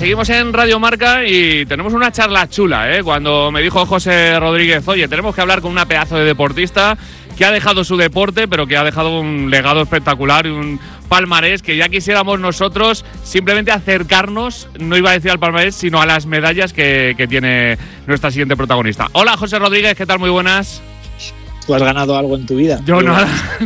seguimos en Radio Marca y tenemos una charla chula, ¿eh? Cuando me dijo José Rodríguez, oye, tenemos que hablar con una pedazo de deportista que ha dejado su deporte, pero que ha dejado un legado espectacular y un palmarés que ya quisiéramos nosotros simplemente acercarnos, no iba a decir al palmarés, sino a las medallas que tiene nuestra siguiente protagonista. Hola, José Rodríguez, ¿qué tal? Muy buenas. ¿Tú has ganado algo en tu vida? Yo nada.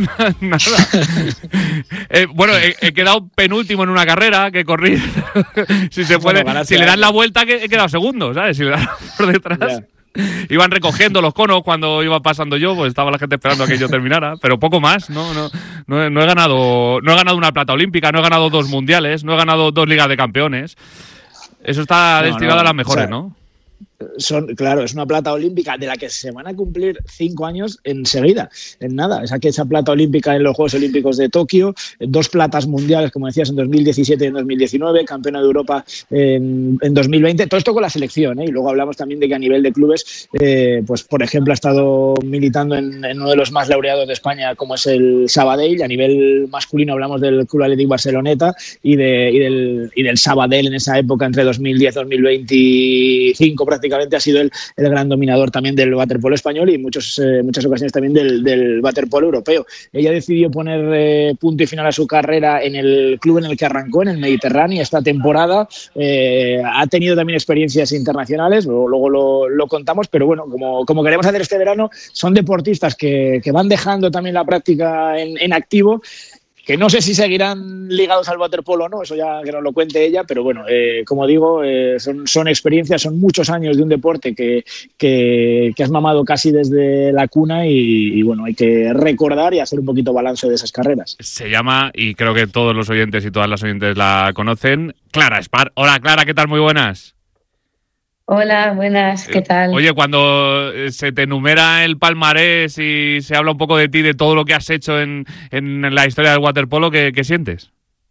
Bueno, he quedado penúltimo en una carrera que corrí. Si se puede, bueno, si le das la vuelta, he quedado segundo, ¿sabes? Si le das por detrás. Yeah. Iban recogiendo los conos cuando iba pasando yo, pues estaba la gente esperando a que yo terminara, pero poco más. No he ganado una plata olímpica, no he ganado 2 mundiales, no he ganado 2 ligas de campeones. Eso está destinado a las mejores, o sea, ¿no? Claro, es una plata olímpica de la que se van a cumplir 5 años enseguida, en nada. Esa plata olímpica en los Juegos Olímpicos de Tokio, 2 platas mundiales, como decías, en 2017 y en 2019, campeona de Europa en 2020, todo esto con la selección, ¿eh? Y luego hablamos también de que a nivel de clubes, pues por ejemplo, ha estado militando en uno de los más laureados de España, como es el Sabadell. A nivel masculino hablamos del Club Athletic Barceloneta y del Sabadell en esa época, entre 2010 y 2025, prácticamente ha sido el gran dominador también del waterpolo español y en muchas ocasiones también del waterpolo europeo. Ella decidió poner punto y final a su carrera en el club en el que arrancó, en el Mediterráneo, esta temporada. Ha tenido también experiencias internacionales, luego lo contamos, pero bueno, como queremos hacer este verano, son deportistas que van dejando también la práctica en activo, que no sé si seguirán ligados al waterpolo o no, eso ya que nos lo cuente ella, pero bueno, como digo, son experiencias, son muchos años de un deporte que has mamado casi desde la cuna y bueno, hay que recordar y hacer un poquito balance de esas carreras. Se llama, y creo que todos los oyentes y todas las oyentes la conocen, Clara Espar. Hola, Clara, ¿qué tal? Muy buenas. Hola, buenas, ¿qué tal? Oye, cuando se te enumera el palmarés y se habla un poco de ti, de todo lo que has hecho en la historia del waterpolo, ¿qué sientes?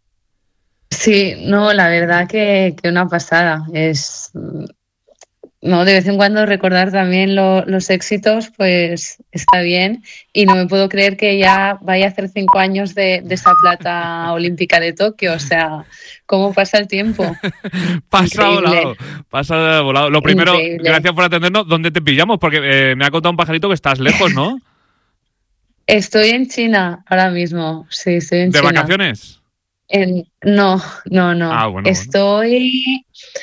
Sí, no, la verdad que una pasada. Es, no, de vez en cuando recordar también los éxitos, pues está bien. Y no me puedo creer que ya vaya a hacer 5 años de esa plata olímpica de Tokio. O sea, ¿cómo pasa el tiempo? Pasa volado. Lo primero, increíble. Gracias por atendernos. ¿Dónde te pillamos? Porque me ha contado un pajarito que estás lejos, ¿no? Estoy en China ahora mismo. Sí, estoy en China. ¿De China. vacaciones? No. Bueno. Estoy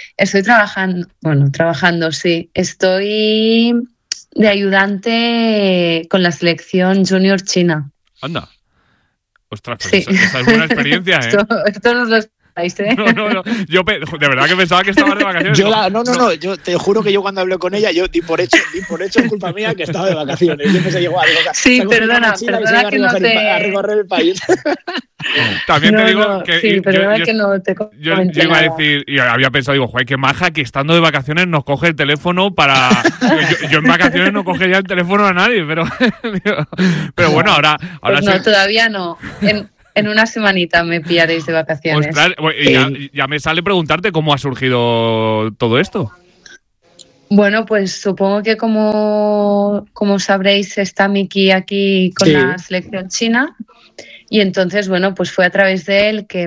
trabajando, sí. Estoy de ayudante con la selección junior china. Anda. Ostras, pues sí. Esa es buena experiencia, ¿eh? Esto nos lo esperáis, ¿eh? No. Yo de verdad que pensaba que estabas de vacaciones. No. Yo te juro que yo cuando hablé con ella, yo di por hecho culpa mía que estaba de vacaciones. Yo pensé, sí, perdona que no te... a recorrer el país. También te digo que... Sí, perdona que no te yo iba a decir, y había pensado, digo, joder, qué maja que estando de vacaciones nos coge el teléfono para... yo en vacaciones no cogería el teléfono a nadie, pero bueno, ahora pues no, todavía no. En una semanita me pillaréis de vacaciones. Ostras, ya me sale preguntarte cómo ha surgido todo esto. Bueno, pues supongo que como sabréis está Miki aquí con la selección china y entonces, bueno, pues fue a través de él que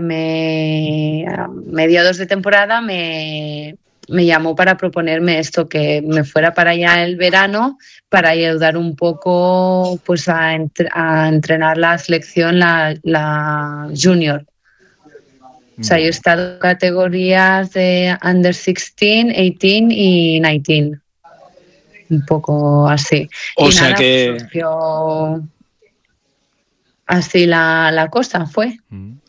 a mediados de temporada me llamó para proponerme esto, que me fuera para allá el verano para ayudar un poco pues a entrenar la selección, la junior. O sea, yo he estado en categorías de under 16, 18 y 19. Un poco así. O sea que... surgió así la cosa, fue.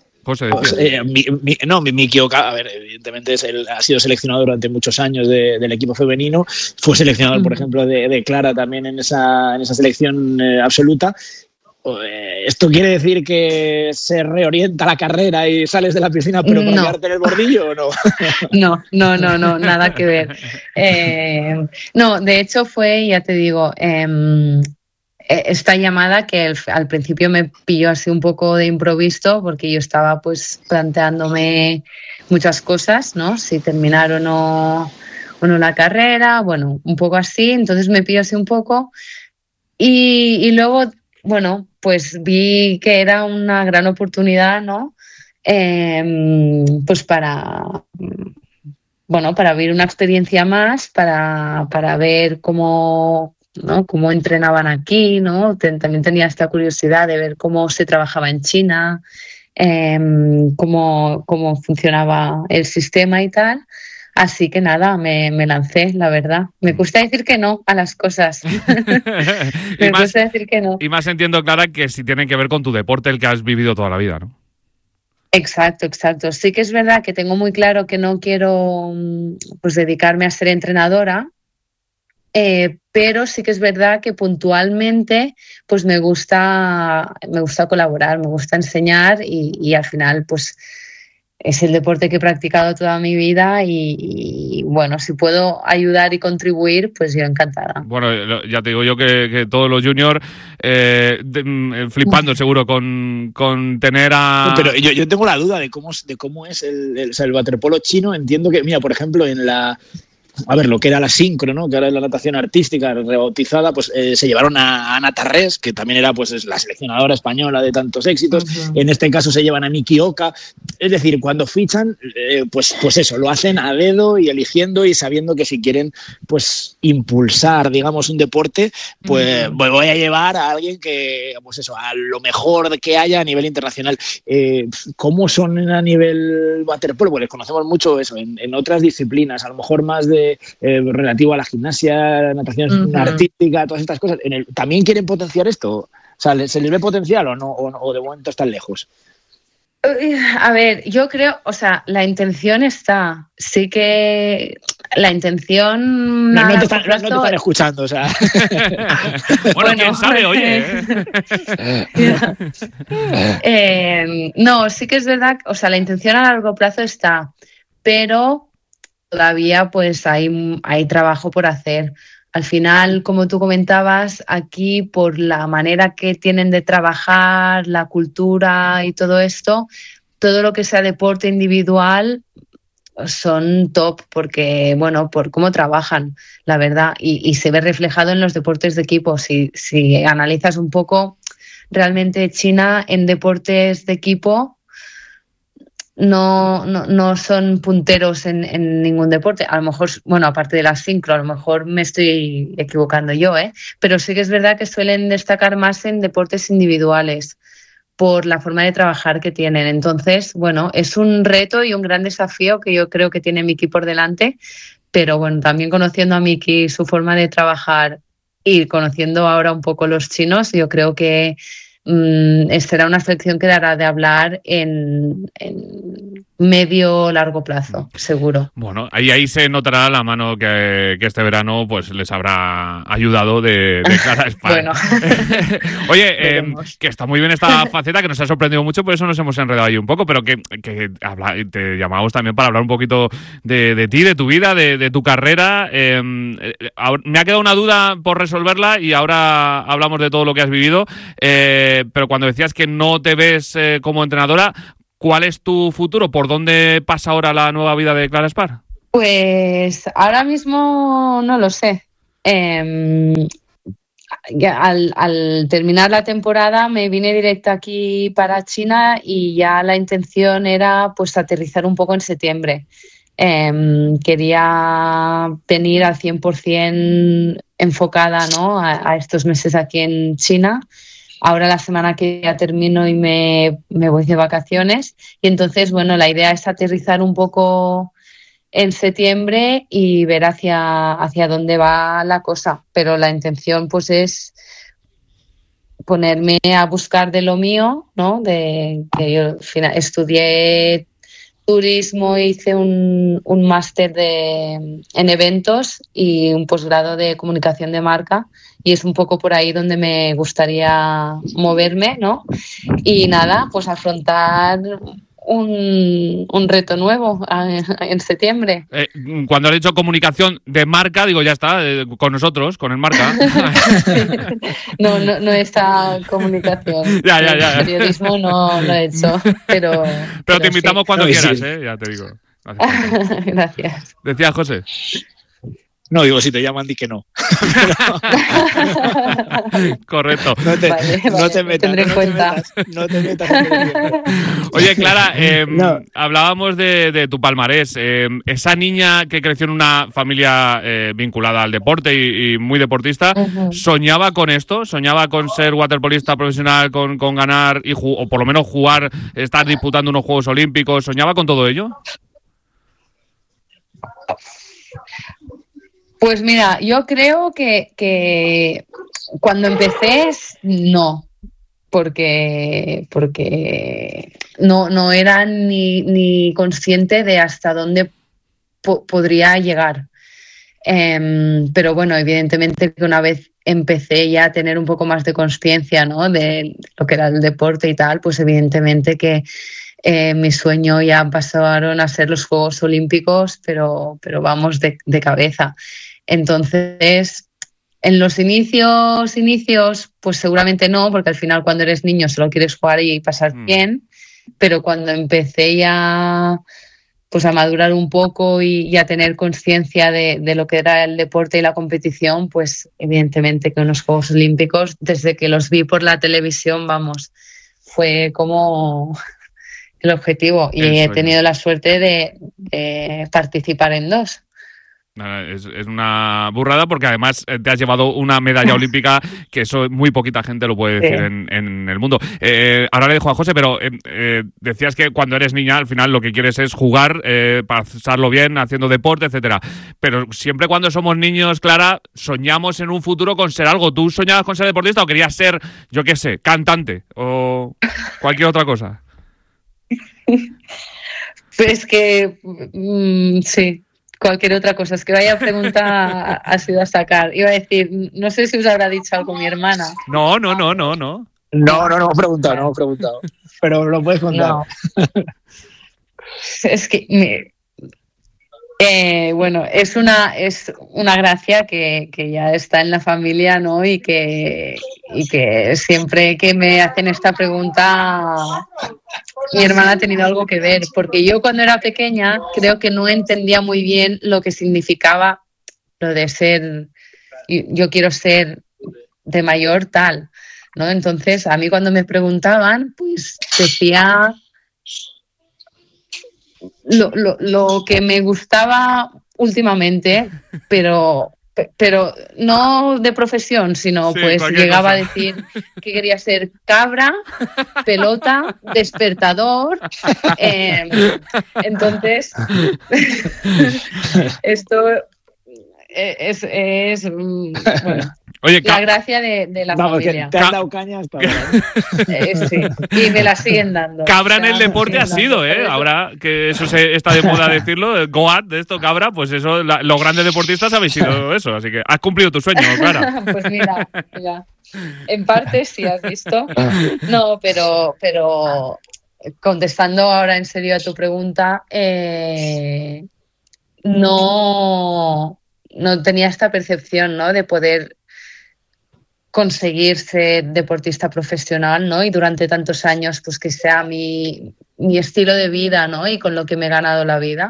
Miki Oka, a ver, evidentemente él ha sido seleccionado durante muchos años del equipo femenino, fue seleccionador, por ejemplo, de Clara también en esa selección absoluta. ¿Esto quiere decir que se reorienta la carrera y sales de la piscina pero para quedarte en el bordillo o no? No, nada que ver. No, de hecho fue, ya te digo, esta llamada que al principio me pilló así un poco de improviso porque yo estaba pues planteándome muchas cosas, ¿no? Si terminar o no la carrera, bueno, un poco así, entonces me pilló así un poco y luego, bueno, pues vi que era una gran oportunidad, ¿no? Pues para bueno, para vivir una experiencia más, para ver cómo, ¿no?, cómo entrenaban aquí, ¿no? También tenía esta curiosidad de ver cómo se trabajaba en China, cómo funcionaba el sistema y tal. Así que nada, me lancé, la verdad. Me cuesta decir que no a las cosas. Cuesta decir que no. Y más entiendo, Clara, que si tienen que ver con tu deporte, el que has vivido toda la vida, ¿no? Exacto. Sí que es verdad que tengo muy claro que no quiero pues dedicarme a ser entrenadora, pero sí que es verdad que puntualmente pues me gusta colaborar, me gusta enseñar y al final pues es el deporte que he practicado toda mi vida y bueno, si puedo ayudar y contribuir, pues yo encantada. Bueno, ya te digo yo que todos los juniors flipando seguro con tener a... Pero yo tengo la duda de cómo es el waterpolo chino. Entiendo que, mira, por ejemplo, lo que era la sincro, ¿no?, que ahora es la natación artística rebautizada, pues se llevaron a Ana Tarrés, que también era pues la seleccionadora española de tantos éxitos. En este caso se llevan a Miki Oka. Es decir, cuando fichan, pues eso, lo hacen a dedo y eligiendo y sabiendo que si quieren pues impulsar, digamos, un deporte, pues voy a llevar a alguien que, pues eso, a lo mejor que haya a nivel internacional. ¿Cómo son a nivel waterpolo? Pues les conocemos mucho eso en otras disciplinas, a lo mejor más relativo a la gimnasia, natación artística, todas estas cosas. ¿También quieren potenciar esto? O sea, ¿se les ve potencial o no? ¿O de momento están lejos? A ver, yo creo, o sea, la intención está. Sí que la intención... No te están escuchando, o sea... bueno, quién sabe, oye. No, sí que es verdad, o sea, la intención a largo plazo está, pero todavía pues hay trabajo por hacer. Al final, como tú comentabas, aquí por la manera que tienen de trabajar, la cultura y todo esto, todo lo que sea deporte individual son top porque, bueno, por cómo trabajan, la verdad, y se ve reflejado en los deportes de equipo. Si analizas un poco, realmente China en deportes de equipo no son punteros en ningún deporte. A lo mejor, bueno, aparte de la sincro, a lo mejor me estoy equivocando yo, pero sí que es verdad que suelen destacar más en deportes individuales por la forma de trabajar que tienen. Entonces, bueno, es un reto y un gran desafío que yo creo que tiene Miki por delante, pero bueno, también conociendo a Miki, su forma de trabajar y conociendo ahora un poco los chinos, yo creo que será una selección que dará de hablar en medio largo plazo, seguro. Bueno, ahí se notará la mano que este verano pues les habrá ayudado de cara a España. Bueno. Oye, que está muy bien esta faceta, que nos ha sorprendido mucho, por eso nos hemos enredado ahí un poco, pero que te llamamos también para hablar un poquito de ti, de tu vida, de tu carrera. Me ha quedado una duda por resolverla y ahora hablamos de todo lo que has vivido. Pero cuando decías que no te ves como entrenadora, ¿cuál es tu futuro? ¿Por dónde pasa ahora la nueva vida de Clara Espar? Pues ahora mismo no lo sé. Al terminar la temporada me vine directa aquí para China y ya la intención era pues aterrizar un poco en septiembre. Quería venir al 100% enfocada, ¿no?, a estos meses aquí en China. Ahora la semana que ya termino y me voy de vacaciones y entonces, bueno, la idea es aterrizar un poco en septiembre y ver hacia dónde va la cosa, pero la intención pues es ponerme a buscar de lo mío, ¿no?, de que yo al final estudié turismo, hice un máster en eventos y un posgrado de comunicación de marca y es un poco por ahí donde me gustaría moverme, ¿no? Y nada, pues afrontar un reto nuevo en septiembre. Cuando has dicho comunicación de marca, digo, ya está, con nosotros, con el marca. No esta comunicación. Ya. El periodismo no he hecho, pero te invitamos sí. cuando quieras, ya te digo. Gracias. Decía José. No, digo, si te llaman, di que no. Correcto. No te metas. No te metas. Oye, Clara, hablábamos de tu palmarés. Esa niña que creció en una familia vinculada al deporte y muy deportista, ¿soñaba con esto? ¿Soñaba con ser waterpolista profesional, con ganar o por lo menos jugar, estar disputando unos Juegos Olímpicos? ¿Soñaba con todo ello? Pues mira, yo creo que cuando empecé no, porque no era ni consciente de hasta dónde podría llegar. Pero bueno, evidentemente que una vez empecé ya a tener un poco más de conciencia, ¿no?, de lo que era el deporte y tal, pues evidentemente que mi sueño ya pasaron a ser los Juegos Olímpicos, pero vamos de cabeza. Entonces, en los inicios, pues seguramente no, porque al final cuando eres niño solo quieres jugar y pasar bien, pero cuando empecé ya pues a madurar un poco y a tener conciencia de lo que era el deporte y la competición, pues evidentemente que unos Juegos Olímpicos, desde que los vi por la televisión, vamos, fue como el objetivo, y he tenido la suerte de participar en 2. Es una burrada, porque además te has llevado una medalla olímpica, que eso muy poquita gente lo puede decir en el mundo. Ahora le dejo a José, pero decías que cuando eres niña al final lo que quieres es jugar, pasarlo bien, haciendo deporte, etcétera. Pero siempre cuando somos niños, Clara, soñamos en un futuro con ser algo. ¿Tú soñabas con ser deportista o querías ser, yo qué sé, cantante o cualquier otra cosa? Pues que sí, cualquier otra cosa. Es que vaya pregunta ha sido a sacar. Iba a decir, no sé si os habrá dicho algo mi hermana. No. No he preguntado. Pero lo puedes contar. No. Es que bueno, es una gracia que ya está en la familia, ¿no? Y que siempre que me hacen esta pregunta, mi hermana ha tenido algo que ver, porque yo cuando era pequeña creo que no entendía muy bien lo que significaba lo de ser, yo quiero ser de mayor tal, ¿no? Entonces a mí cuando me preguntaban, pues decía lo que me gustaba últimamente, pero no de profesión, sino pues llegaba a decir que quería ser cabra, pelota, despertador. Entonces, esto es bueno. Oye, la gracia de la familia. Te han dado cañas para sí, y me la siguen dando. Cabra en el deporte ha sido, ahora que eso está de moda decirlo, Goat de esto, cabra, pues eso, los grandes deportistas habéis sido eso, así que has cumplido tu sueño, Clara. Pues mira, en parte sí has visto. No, pero contestando ahora en serio a tu pregunta, no tenía esta percepción, ¿no?, de poder conseguir ser deportista profesional, ¿no? Y durante tantos años, pues que sea mi estilo de vida, ¿no? Y con lo que me he ganado la vida.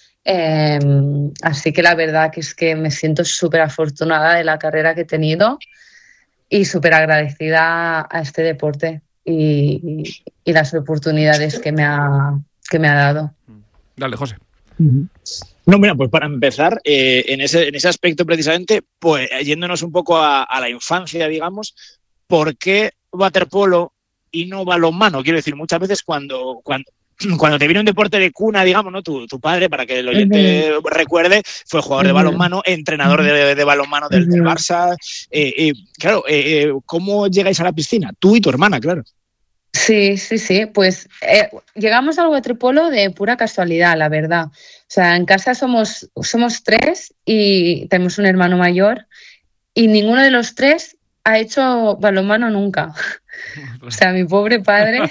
Así que la verdad que es que me siento súper afortunada de la carrera que he tenido y súper agradecida a este deporte y las oportunidades que me ha dado. Dale, José. No, mira, pues para empezar, en ese aspecto precisamente, pues yéndonos un poco a la infancia, digamos, ¿por qué waterpolo y no balonmano? Quiero decir, muchas veces cuando te viene un deporte de cuna, digamos, ¿no? Tu padre, para que el oyente recuerde, fue jugador de balonmano, entrenador de balonmano del Barça. Claro, ¿cómo llegáis a la piscina? Tú y tu hermana, claro. Sí, pues llegamos al waterpolo de pura casualidad, la verdad. O sea, en casa somos 3 y tenemos un hermano mayor y ninguno de los 3 ha hecho balonmano nunca. O sea, mi pobre padre.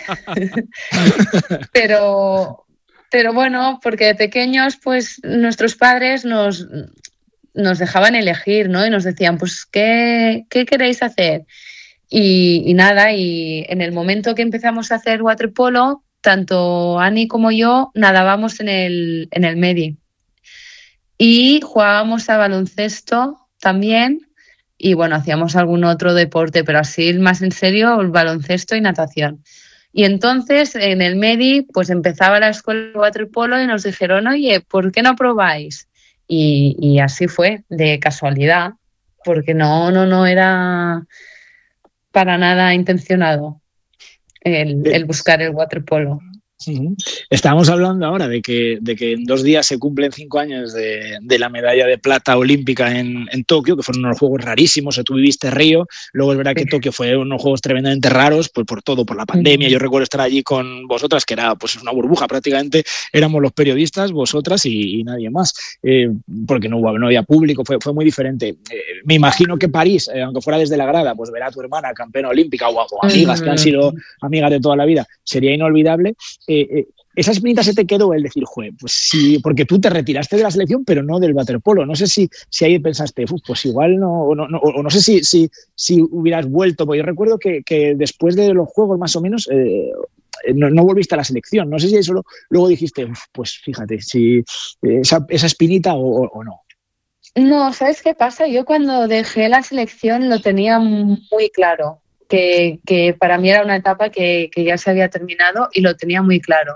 pero bueno, porque de pequeños, pues nuestros padres nos dejaban elegir, ¿no? Y nos decían, pues, ¿qué queréis hacer? Y nada, y en el momento que empezamos a hacer waterpolo, tanto Ani como yo nadábamos en el Medi. Y jugábamos a baloncesto también. Y bueno, hacíamos algún otro deporte, pero así más en serio, el baloncesto y natación. Y entonces en el Medi pues empezaba la escuela de waterpolo y nos dijeron, oye, ¿por qué no probáis? Y así fue, de casualidad, porque no era para nada intencionado el buscar el waterpolo. Estábamos hablando ahora de que en 2 días se cumplen 5 años de la medalla de plata olímpica en Tokio, que fueron unos juegos rarísimos. Tú viviste Río, luego es verdad que Tokio fue unos juegos tremendamente raros, pues por todo, por la pandemia. Yo recuerdo estar allí con vosotras, que era pues una burbuja prácticamente, éramos los periodistas, vosotras y nadie más, porque no había público, fue muy diferente. Me imagino que París, aunque fuera desde la grada, pues ver a tu hermana campeona olímpica o amigas que han sido amigas de toda la vida, sería inolvidable. Esa espinita se te quedó el decir, pues sí, porque tú te retiraste de la selección, pero no del waterpolo. No sé si ahí pensaste, pues igual no sé si hubieras vuelto, porque yo recuerdo que después de los juegos más o menos no volviste a la selección. No sé si eso luego dijiste, pues fíjate, si esa espinita o no. No, ¿sabes qué pasa? Yo cuando dejé la selección lo tenía muy claro. Que para mí era una etapa que ya se había terminado y lo tenía muy claro.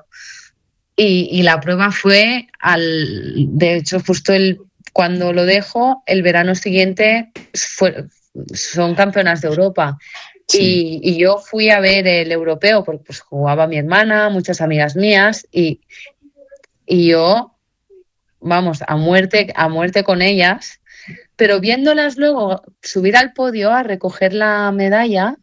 Y la prueba fue, de hecho, justo cuando lo dejo, el verano siguiente son campeonas de Europa. Sí. Y yo fui a ver el europeo, porque pues jugaba mi hermana, muchas amigas mías, y yo, vamos, a muerte con ellas. Pero viéndolas luego subir al podio a recoger la medalla,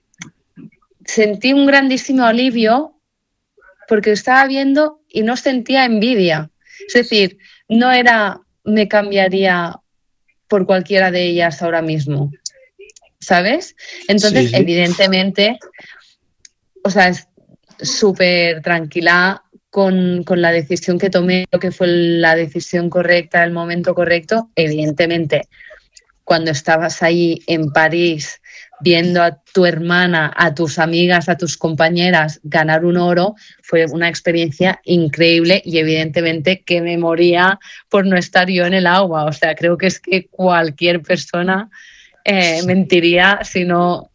sentí un grandísimo alivio porque estaba viendo y no sentía envidia. Es decir, no era me cambiaría por cualquiera de ellas ahora mismo, ¿sabes? Entonces, sí. Evidentemente, o sea, es súper tranquila con la decisión que tomé, lo que fue la decisión correcta, el momento correcto. Evidentemente, cuando estabas ahí en París viendo a tu hermana, a tus amigas, a tus compañeras ganar un oro, fue una experiencia increíble y evidentemente que me moría por no estar yo en el agua. O sea, creo que es que cualquier persona mentiría si no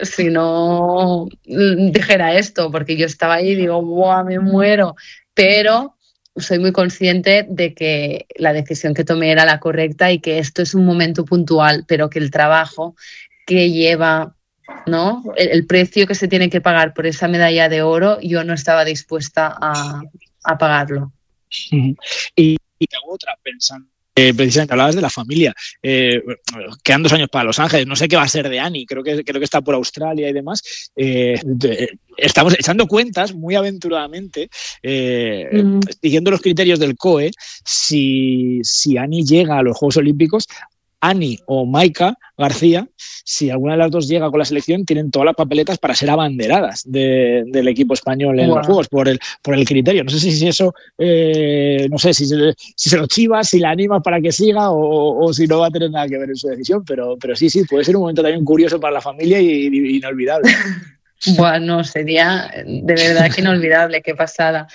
dijera esto, porque yo estaba ahí y digo, ¡buah, me muero! Pero soy muy consciente de que la decisión que tomé era la correcta y que esto es un momento puntual, pero que el trabajo que lleva, ¿no? El precio que se tiene que pagar por esa medalla de oro, yo no estaba dispuesta a pagarlo. Y te hago otra, pensando. Precisamente hablabas de la familia, quedan 2 años para Los Ángeles, no sé qué va a ser de Ani, creo que está por Australia y demás. Estamos echando cuentas muy aventuradamente, siguiendo los criterios del COE, si Ani llega a los Juegos Olímpicos. Ani o Maika García, si alguna de las dos llega con la selección, tienen todas las papeletas para ser abanderadas del equipo español en los Juegos por el criterio. No sé si eso, no sé si se lo chivas, si la animas para que siga o si no va a tener nada que ver en su decisión, pero sí, puede ser un momento también curioso para la familia y inolvidable. Bueno, sería de verdad que inolvidable, qué pasada.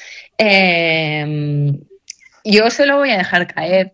Yo se lo voy a dejar caer.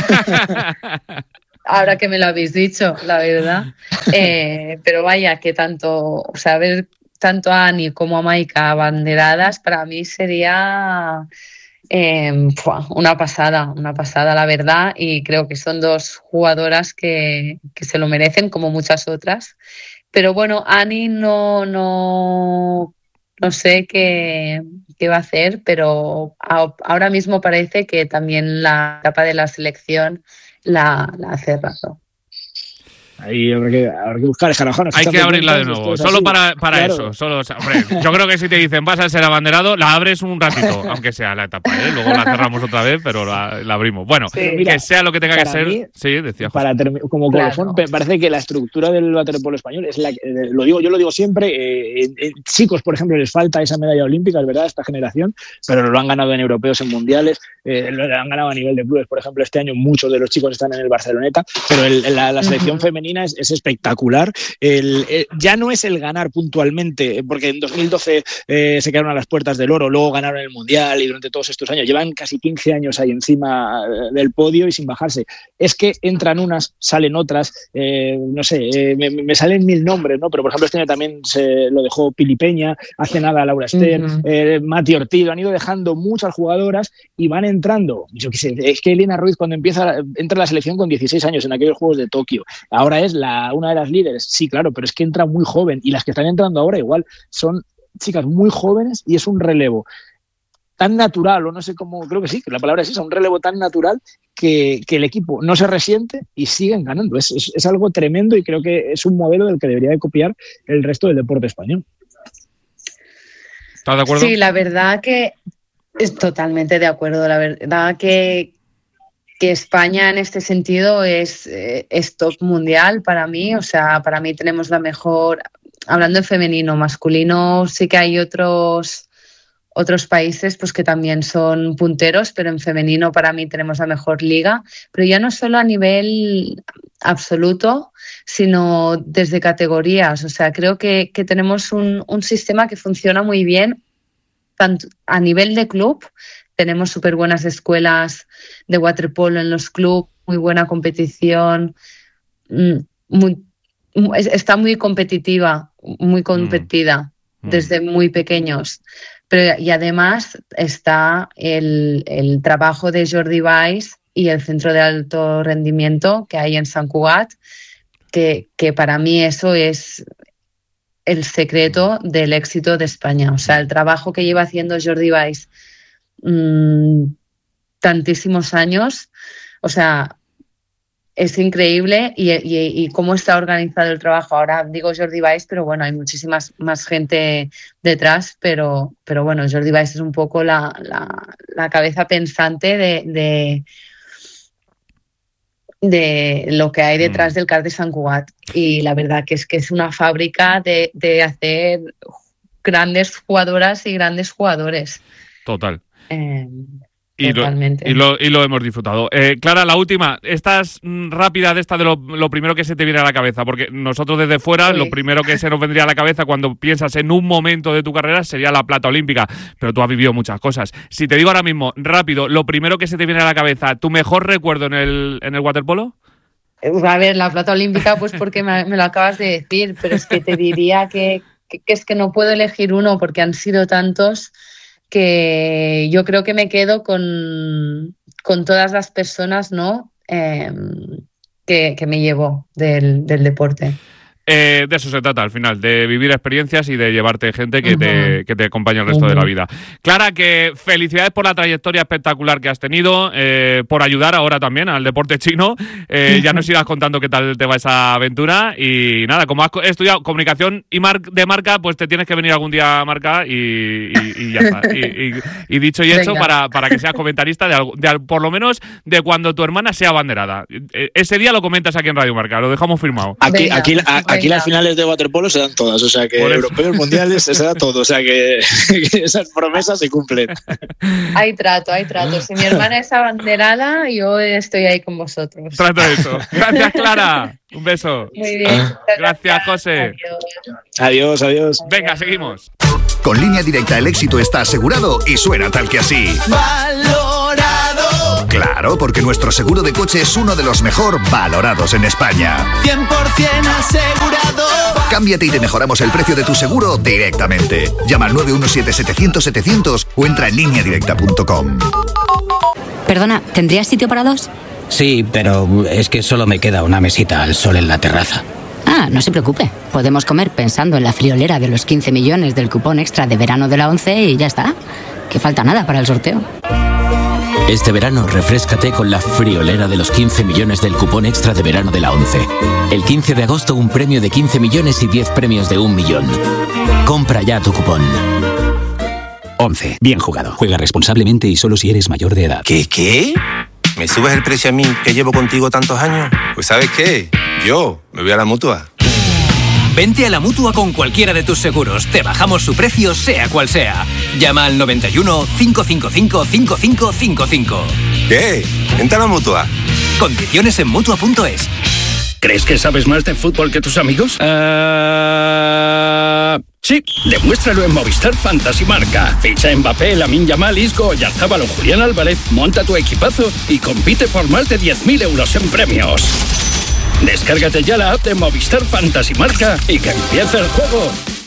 Ahora que me lo habéis dicho, la verdad. Pero vaya, que ver tanto a Ani como a Maika abanderadas, para mí sería una pasada, la verdad. Y creo que son 2 jugadoras que se lo merecen, como muchas otras. Pero bueno, Ani no sé qué va a hacer, pero ahora mismo parece que también la etapa de la selección la ha cerrado. Ahí habrá que buscar escarajanos. Hay que abrirla de nuevo, solo para claro. Eso. Hombre, yo creo que si te dicen vas a ser abanderado, la abres un ratito, aunque sea la etapa, ¿eh? Luego la cerramos otra vez, pero la abrimos. Bueno, sí, mira, que sea lo que tenga que ser. Mí, sí, decía José. Como colofón, parece que la estructura del waterpolo español es yo lo digo siempre, chicos, por ejemplo, les falta esa medalla olímpica, es verdad, esta generación, pero lo han ganado en europeos, en mundiales. lo han ganado a nivel de clubes. Por ejemplo, este año muchos de los chicos están en el Barceloneta, pero la selección femenina es espectacular. Ya no es el ganar puntualmente, porque en 2012 se quedaron a las puertas del oro, luego ganaron el Mundial y durante todos estos años llevan casi 15 años ahí encima del podio y sin bajarse. Es que entran unas, salen otras, no sé, me salen 1000 nombres, ¿no? Pero por ejemplo este año también se lo dejó Pili Peña, hace nada Laura Stern, Mati Ortiz, han ido dejando muchas jugadoras y van entrando. Yo qué sé, es que Elena Ruiz cuando entra a la selección con 16 años en aquellos Juegos de Tokio, ahora es una de las líderes, sí, claro, pero es que entra muy joven y las que están entrando ahora igual son chicas muy jóvenes y es un relevo tan natural, o no sé cómo, creo que sí, que la palabra es esa, un relevo tan natural que el equipo no se resiente y siguen ganando. Es algo tremendo y creo que es un modelo del que debería de copiar el resto del deporte español. ¿Estás de acuerdo? Sí, la verdad que es totalmente de acuerdo. La verdad que España en este sentido es top mundial para mí. O sea, para mí tenemos la mejor, hablando en femenino, masculino, sí que hay otros países pues que también son punteros, pero en femenino para mí tenemos la mejor liga, pero ya no solo a nivel absoluto, sino desde categorías. O sea, creo que tenemos un sistema que funciona muy bien, tanto a nivel de club, tenemos súper buenas escuelas de waterpolo en los clubes, muy buena competición, está muy competitiva, muy competida desde muy pequeños. Pero, y además está el trabajo de Jordi Valls y el centro de alto rendimiento que hay en Sant Cugat, que para mí eso es el secreto del éxito de España. O sea, el trabajo que lleva haciendo Jordi Valls tantísimos años, o sea, es increíble y cómo está organizado el trabajo. Ahora digo Jordi Valls, pero bueno, hay muchísimas más gente detrás, pero bueno, Jordi Valls es un poco la cabeza pensante de lo que hay detrás del CAR de Sant Cugat. Y la verdad que es una fábrica de hacer grandes jugadoras y grandes jugadores. Total. Y lo hemos disfrutado. Clara, la última. Estás rápida de lo primero que se te viene a la cabeza, porque nosotros desde fuera lo primero que se nos vendría a la cabeza cuando piensas en un momento de tu carrera sería la plata olímpica, pero tú has vivido muchas cosas. Si te digo ahora mismo, rápido, lo primero que se te viene a la cabeza, ¿tu mejor recuerdo en el waterpolo? A ver, la plata olímpica, pues porque me lo acabas de decir, pero es que te diría que es que no puedo elegir uno porque han sido tantos que yo creo que me quedo con todas las personas, ¿no? Que me llevo del deporte. De eso se trata al final, de vivir experiencias y de llevarte gente que te acompañe el resto de la vida. Clara, que felicidades por la trayectoria espectacular que has tenido, por ayudar ahora también al deporte chino. Ya nos irás contando qué tal te va esa aventura. Y nada, como has estudiado comunicación de marca, pues te tienes que venir algún día a marca y ya está. Y dicho y hecho, para que seas comentarista por lo menos de cuando tu hermana sea abanderada. Ese día lo comentas aquí en Radio Marca, lo dejamos firmado. Aquí las finales de waterpolo se dan todas, o sea que europeos, mundiales, se da todo, o sea que esas promesas se cumplen. Hay trato. Si mi hermana es abanderada, yo estoy ahí con vosotros. Trato eso. Gracias, Clara. Un beso. Muy bien. Gracias, José. Adiós. Venga, seguimos. Con Línea Directa el éxito está asegurado y suena tal que así. ¡Valorado! Claro, porque nuestro seguro de coche es uno de los mejor valorados en España. 100% asegurado. Cámbiate y te mejoramos el precio de tu seguro directamente. Llama al 917-700-700 o entra en lineadirecta.com. Perdona, ¿tendrías sitio para dos? Sí, pero es que solo me queda una mesita al sol en la terraza. Ah, no se preocupe. Podemos comer pensando en la friolera de los 15 millones del cupón extra de verano de la ONCE y ya está. Que falta nada para el sorteo. Este verano refréscate con la friolera de los 15 millones del cupón extra de verano de la ONCE. El 15 de agosto un premio de 15 millones y 10 premios de 1 millón. Compra ya tu cupón. ONCE. Bien jugado. Juega responsablemente y solo si eres mayor de edad. ¿Qué? ¿Me subes el precio a mí, que llevo contigo tantos años? Pues ¿sabes qué? Yo me voy a la Mutua. Vente a la Mutua con cualquiera de tus seguros. Te bajamos su precio, sea cual sea. Llama al 91 555 5555. ¿Qué? Vente a la Mutua. Condiciones en Mutua.es. ¿Crees que sabes más de fútbol que tus amigos? Sí, demuéstralo en Movistar Fantasy Marca. Ficha a Mbappé, Lamine Yamal, Isco, Oyarzábal o Julián Álvarez, monta tu equipazo y compite por más de 10.000 euros en premios. Descárgate ya la app de Movistar Fantasy Marca y que empiece el juego.